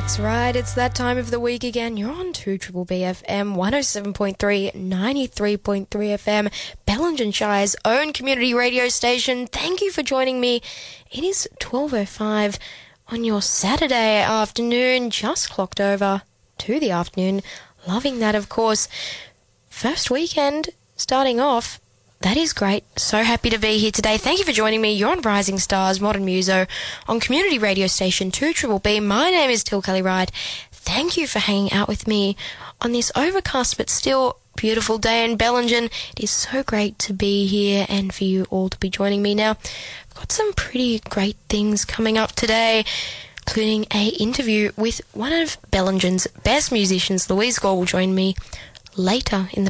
That's right, it's that time of the week again. You're on 2BBB FM, 107.3, 93.3 FM, Bellingen Shire's own community radio station. Thank you for joining me. It is 12:05 on your Saturday afternoon, just clocked over to the afternoon. Loving that, of course. First weekend starting off. That is great. So happy to be here today. Thank you for joining me. You're on Rising Stars, Modern Muso, on community radio station 2BBB. My name is Till Kelly Ride. Thank you for hanging out with me on this overcast but still beautiful day in Bellingen. It is so great to be here and for you all to be joining me now. I've got some pretty great things coming up today, including an interview with one of Bellingen's best musicians. Louise Gore will join me later in the